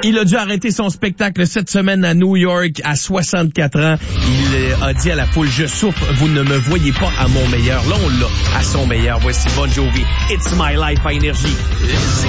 Il a dû arrêter son spectacle cette semaine à New York à 64 ans. Il a dit à la foule, je souffre, vous ne me voyez pas à mon meilleur. Là, on l'a à son meilleur. Voici Bon Jovi, It's My Life à Énergie.